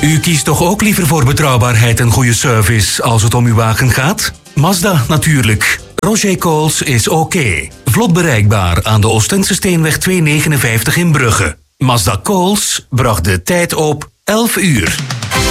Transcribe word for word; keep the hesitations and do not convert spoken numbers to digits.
U kiest toch ook liever voor betrouwbaarheid en goede service als het om uw wagen gaat? Mazda natuurlijk. Roger Coles is oké. Vlot bereikbaar aan de Oostense Steenweg tweehonderdnegenenvijftig in Brugge. Mazda Coles bracht de tijd op elf uur.